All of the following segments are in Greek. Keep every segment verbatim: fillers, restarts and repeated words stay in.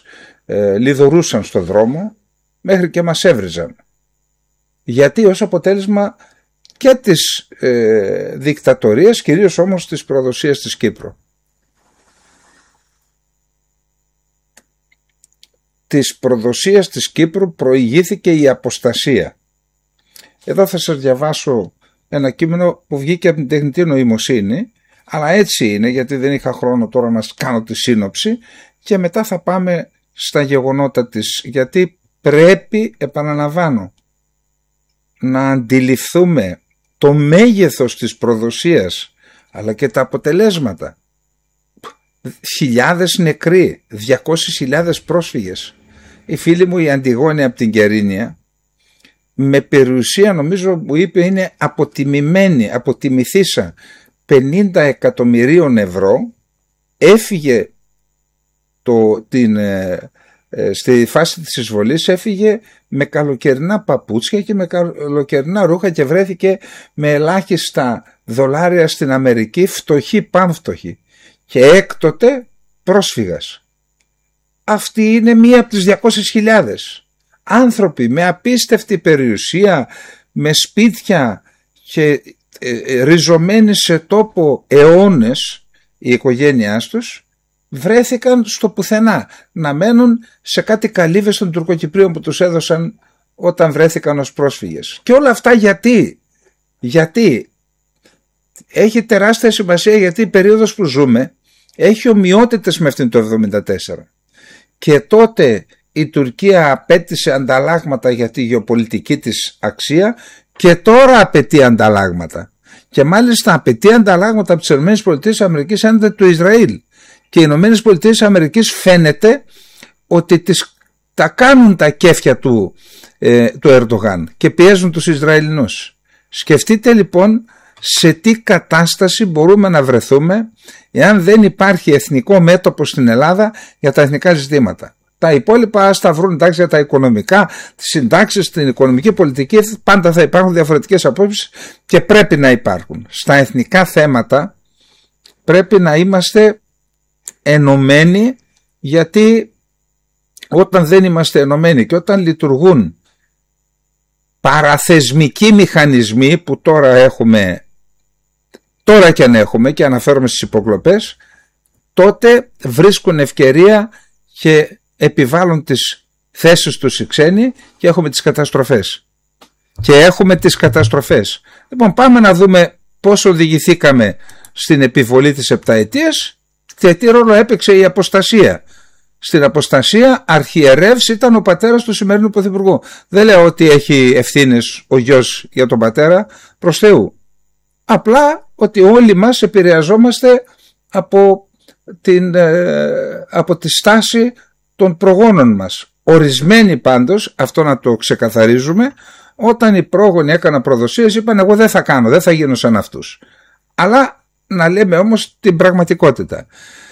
ε, λιδωρούσαν στο δρόμο μέχρι και μας έβριζαν. Γιατί ως αποτέλεσμα και της ε, δικτατορίας, κυρίως όμως της προδοσίας της Κύπρου. Της προδοσίας της Κύπρου προηγήθηκε η αποστασία. Εδώ θα σας διαβάσω ένα κείμενο που βγήκε από την τεχνητή νοημοσύνη, αλλά έτσι είναι, γιατί δεν είχα χρόνο τώρα να κάνω τη σύνοψη, και μετά θα πάμε στα γεγονότα της, γιατί πρέπει, επαναλαμβάνω, να αντιληφθούμε το μέγεθος της προδοσίας αλλά και τα αποτελέσματα. Χιλιάδες νεκροί, διακόσιες χιλιάδες πρόσφυγες. Η φίλη μου η Αντιγόνη από την Κερίνια, με περιουσία, νομίζω μου είπε, είναι αποτιμημένη, αποτιμηθήσα πενήντα εκατομμυρίων ευρώ, έφυγε το, την, ε, ε, στη φάση της εισβολής, έφυγε με καλοκαιρινά παπούτσια και με καλοκαιρινά ρούχα και βρέθηκε με ελάχιστα δολάρια στην Αμερική, φτωχή πανφτωχή, και έκτοτε πρόσφυγας. Αυτή είναι μία από τις διακόσιες χιλιάδες άνθρωποι με απίστευτη περιουσία, με σπίτια και ε, ε, ριζωμένοι σε τόπο αιώνες. Η οικογένειά τους βρέθηκαν στο πουθενά, να μένουν σε κάτι καλύβες των Τουρκοκυπρίων που τους έδωσαν όταν βρέθηκαν ως πρόσφυγες. Και όλα αυτά γιατί, γιατί έχει τεράστια σημασία, γιατί η περίοδος που ζούμε έχει ομοιότητες με αυτήν το εβδομήντα τέσσερα. Και τότε η Τουρκία απέτησε ανταλλάγματα για τη γεωπολιτική της αξία και τώρα απαιτεί ανταλλάγματα. Και μάλιστα απαιτεί ανταλλάγματα από τις ΗΠΑ έναντι του Ισραήλ. Και οι ΗΠΑ φαίνεται ότι τις, τα κάνουν τα κέφια του, ε, του Ερντογάν και πιέζουν τους Ισραηλινούς. Σκεφτείτε λοιπόν σε τι κατάσταση μπορούμε να βρεθούμε εάν δεν υπάρχει εθνικό μέτωπο στην Ελλάδα για τα εθνικά ζητήματα. Τα υπόλοιπα ας τα βρουν, εντάξει, για τα οικονομικά, τις συντάξεις, την οικονομική πολιτική, πάντα θα υπάρχουν διαφορετικές απόψεις και πρέπει να υπάρχουν. Στα εθνικά θέματα πρέπει να είμαστε ενωμένοι, γιατί όταν δεν είμαστε ενωμένοι και όταν λειτουργούν παραθεσμικοί μηχανισμοί που τώρα έχουμε, τώρα και αν έχουμε, και αναφέρομαι στις υποκλοπές, τότε βρίσκουν ευκαιρία και επιβάλλουν τις θέσεις τους οι ξένοι και έχουμε τις καταστροφές. Και έχουμε τις καταστροφές. Λοιπόν, πάμε να δούμε πώς οδηγηθήκαμε στην επιβολή της επταετίας και τι ρόλο έπαιξε η αποστασία. Στην αποστασία αρχιερεύς ήταν ο πατέρας του σημερινού πρωθυπουργού. Δεν λέω ότι έχει ευθύνες ο γιος για τον πατέρα, προς Θεού. Απλά ότι όλοι μας επηρεαζόμαστε από, την, από τη στάση των προγόνων μας. Ορισμένοι πάντως, αυτό να το ξεκαθαρίζουμε, όταν οι πρόγονοι έκαναν προδοσίες είπαν εγώ δεν θα κάνω, δεν θα γίνω σαν αυτούς. Αλλά να λέμε όμως την πραγματικότητα.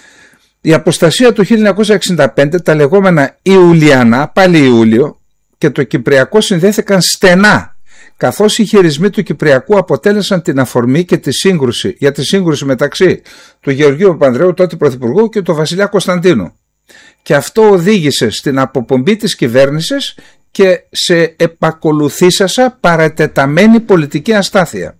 Η αποστασία του χίλια εννιακόσια εξήντα πέντε, τα λεγόμενα Ιουλιανά, πάλι Ιούλιο, και το Κυπριακό συνδέθηκαν στενά, καθώς οι χειρισμοί του Κυπριακού αποτέλεσαν την αφορμή και τη σύγκρουση, για τη σύγκρουση μεταξύ του Γεωργίου Παπανδρέου, τότε πρωθυπουργού, και του Βασιλιά Κωνσταντίνου. Και αυτό οδήγησε στην αποπομπή της κυβέρνησης και σε επακολουθήσασα παρατεταμένη πολιτική αστάθεια.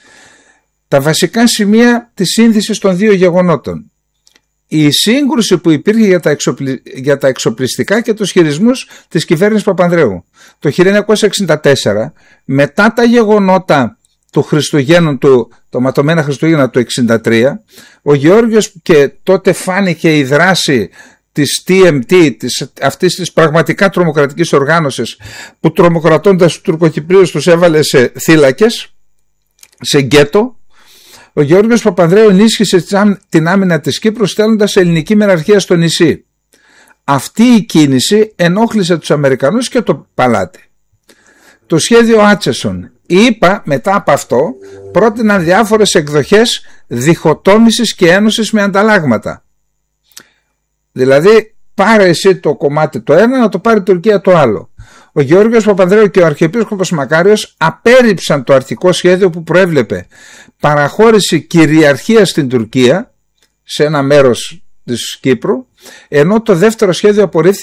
Τα βασικά σημεία της σύνδεσης των δύο γεγονότων. Η σύγκρουση που υπήρχε για τα, εξοπλι... για τα εξοπλιστικά και τους χειρισμούς της κυβέρνησης Παπανδρέου. Το χίλια εννιακόσια εξήντα τέσσερα, μετά τα γεγονότα του Χριστουγέννου, του, το ματωμένα Χριστούγεννα του εξήντα τρία, ο Γεώργιος, και τότε φάνηκε η δράση της τι εμ τι, της, αυτής της πραγματικά τρομοκρατικής οργάνωσης που τρομοκρατώντας τους Τουρκοκυπρίους τους έβαλε σε θύλακες, σε γκέτο. Ο Γεώργιος Παπανδρέου ενίσχυσε την άμυνα της Κύπρου στέλνοντας ελληνική μεραρχία στο νησί. Αυτή η κίνηση ενόχλησε τους Αμερικανούς και το παλάτι. Το σχέδιο Άτσεσον. Οι ΗΠΑ μετά από αυτό πρότειναν διάφορες εκδοχές διχοτόμησης και ένωσης με ανταλλάγματα. Δηλαδή πάρε εσύ το κομμάτι το ένα, να το πάρει η Τουρκία το άλλο. Ο Γεώργιος Παπανδρέου και ο Αρχιεπίσκοπος Μακάριος απέρριψαν το αρχικό σχέδιο που προέβλεπε παραχώρηση κυριαρχία στην Τουρκία σε ένα μέρος της Κύπρου, ενώ το δεύτερο σχέδιο απορρίφθηκε